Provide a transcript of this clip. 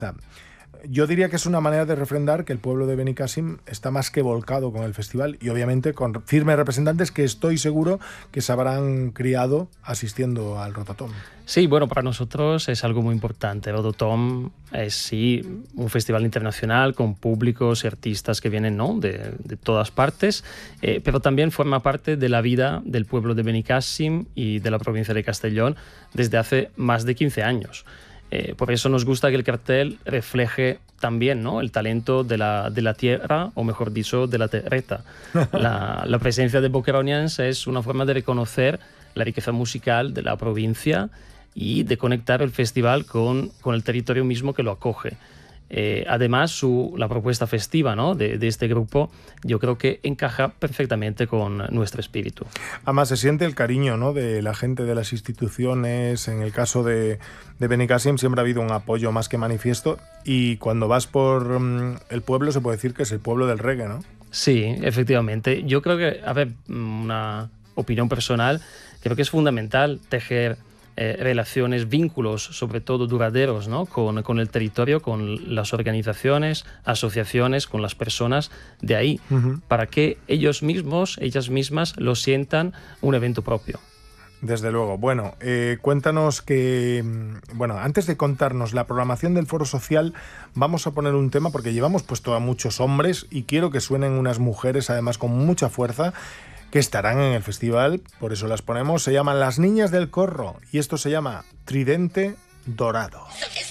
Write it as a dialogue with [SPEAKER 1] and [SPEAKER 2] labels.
[SPEAKER 1] Yo diría que es una manera de refrendar que el pueblo de Benicàssim está más que volcado con el festival y obviamente con firmes representantes que estoy seguro que se habrán criado asistiendo al Rototom.
[SPEAKER 2] Sí, bueno, para nosotros es algo muy importante. Rototom es sí un festival internacional con públicos y artistas que vienen, ¿no?, de todas partes, pero también forma parte de la vida del pueblo de Benicàssim y de la provincia de Castellón desde hace más de 15 años. Por eso nos gusta que el cartel refleje también, ¿no?, el talento de la tierra, o mejor dicho, de la terreta. La presencia de Boqueronians es una forma de reconocer la riqueza musical de la provincia y de conectar el festival con el territorio mismo que lo acoge. Además, la propuesta festiva, ¿no?, de este grupo, yo creo que encaja perfectamente con nuestro espíritu.
[SPEAKER 1] Además, se siente el cariño, ¿no?, de la gente, de las instituciones. En el caso de Benicàssim siempre ha habido un apoyo más que manifiesto y cuando vas por el pueblo se puede decir que es el pueblo del reggae, ¿no?
[SPEAKER 2] Sí, efectivamente. Yo creo que, a ver, una opinión personal, creo que es fundamental tejer relaciones, vínculos, sobre todo duraderos, ¿no?, con el territorio, con las organizaciones, asociaciones, con las personas de ahí, para que ellos mismos, ellas mismas, lo sientan un evento propio.
[SPEAKER 1] Desde luego. Bueno, cuéntanos que... Bueno, antes de contarnos la programación del Foro Social, vamos a poner un tema porque llevamos puesto a muchos hombres y quiero que suenen unas mujeres, además con mucha fuerza, que estarán en el festival, por eso las ponemos. Se llaman Las Niñas del Corro y esto se llama Tridente Dorado.